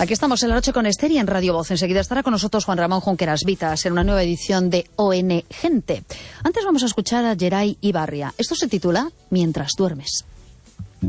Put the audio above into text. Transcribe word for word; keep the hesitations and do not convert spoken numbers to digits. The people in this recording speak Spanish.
Aquí estamos en la noche con Esther y en Radio Voz. Enseguida estará con nosotros Juan Ramón Junqueras Vitas en una nueva edición de O N Gente. Antes vamos a escuchar a Geray Ibarria. Esto se titula Mientras duermes.